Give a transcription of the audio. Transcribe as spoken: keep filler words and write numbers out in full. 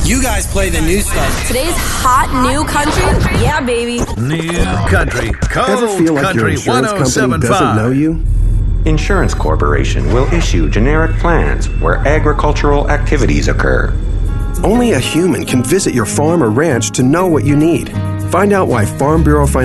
You guys play the new stuff. Today's hot new country? Yeah, baby. New country. Cold Ever feel like your country. insurance company doesn't know you? Insurance Corporation will issue generic plans where agricultural activities occur. Only a human can visit your farm or ranch to know what you need. Find out why Farm Bureau Financial